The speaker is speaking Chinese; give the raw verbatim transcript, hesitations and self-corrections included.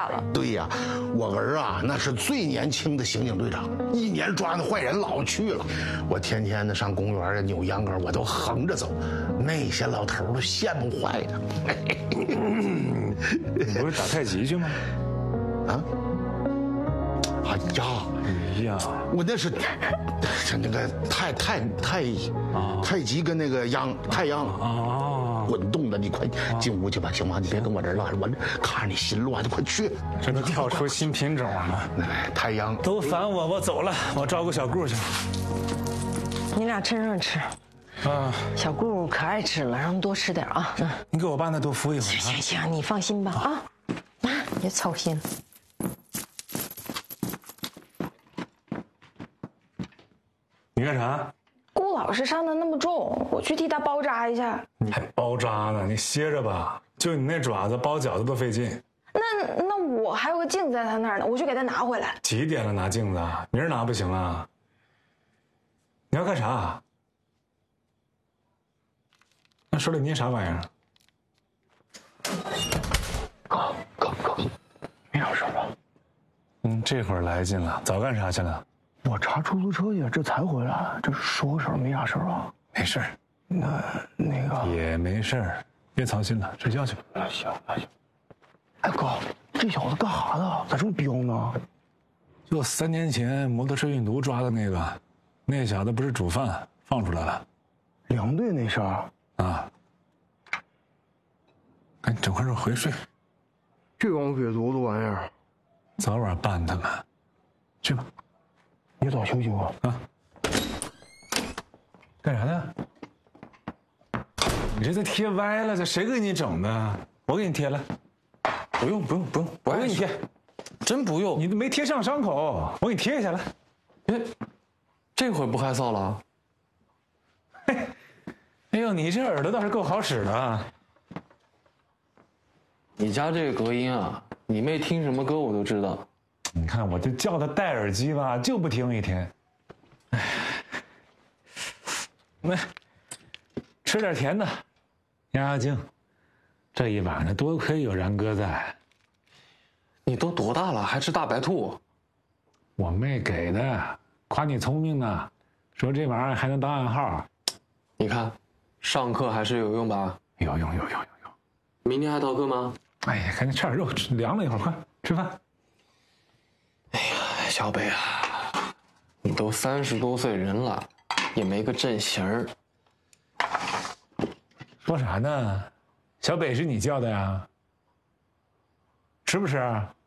了。 对呀，我儿啊，那是最年轻的刑警队长，一年抓的坏人老去了。我天天的上公园啊扭秧歌，我都横着走，那些老头都羡慕坏的。 你不是打太极去吗？ 啊？哎呀， 哎呀， 我那是，是那个太太太啊太极跟那个秧太阳啊， 滚动的，你快进屋去吧，行吗？你别跟我这儿唠，我看着你心乱，你快去。 这都跳出新品种了。 哎，太阳都烦我，我走了，我照顾小顾去。 你俩趁热吃。 啊， 小顾可爱吃了，让他们多吃点啊。嗯， 你给我爸那多敷一会儿啊。 行行行，你放心吧啊，啊，别操心。 你干啥？ 顾老师伤的那么重，我去替他包扎一下。 你还包扎呢？你歇着吧。就你那爪子，包饺子都费劲。 那那我还有个镜子在他那儿呢，我去给他拿回来。 几点了？拿镜子？明儿拿不行啊？你要干啥？那手里捏啥玩意儿？ 哥哥哥，没啥事吧？ 嗯，这会儿来劲了，早干啥去了？ 我查出租车去，这才回来。这说个事儿，没啥事儿吧？ 没事儿。 那那个也没事儿，别操心了，睡觉去吧。 那行那行。哎哥，这小子干啥的？咋这么彪呢？ 就三年前摩托车运毒抓的那个，那小子不是主犯，放出来了。 梁队那事儿啊。赶紧整块肉回睡。 这帮瘪犊子玩意儿， 早晚办他们。去吧。 你早休息吧。 啊。干啥呢？你这都贴歪了，这谁给你整的？我给你贴了。 不用不用不用， 我给你贴。 真不用， 你都没贴上伤口，我给你贴一下来。 哎，这回不害臊了？ 嘿，哎呦，你这耳朵倒是够好使的啊！ 你家这个隔音啊，你妹听什么歌我都知道。 你看，我就叫她戴耳机吧，就不听一天。哎，来，吃点甜的，压压惊。这一晚上多亏有然哥在。 你都多大了，还吃大白兔？ 我妹给的，夸你聪明呢，说这玩意儿还能当暗号。 你看，上课还是有用吧？ 有用有用有用。 明天还逃课吗？ 哎呀，赶紧吃点肉，凉了一会儿，快吃饭。 哎呀，小北啊，你都三十多岁人了，也没个正形儿。 说啥呢？小北是你叫的呀？吃不吃？